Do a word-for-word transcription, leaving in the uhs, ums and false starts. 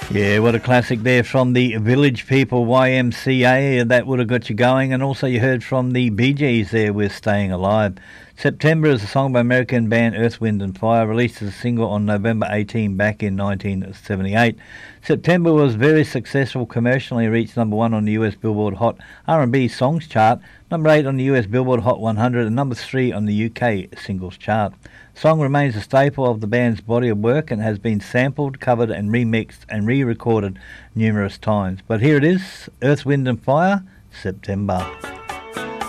Yeah, what a classic there from the Village People Y M C A. That would have got you going. And also you heard from the Bee Gees there with Staying Alive. September is a song by American band Earth, Wind and Fire, released as a single on November eighteenth back in nineteen seventy-eight. September was very successful commercially, reached number one on the U S Billboard Hot R and B Songs chart, number eight on the U S Billboard Hot one hundred and number three on the U K Singles chart. The song remains a staple of the band's body of work and has been sampled, covered and remixed and re-recorded numerous times. But here it is, Earth, Wind and Fire, September.